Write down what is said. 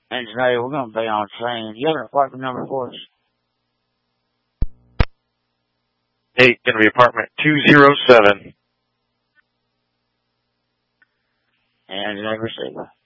And today we're going to be on scene. You have an apartment number for us? 8, going to be apartment 207. And today receiver.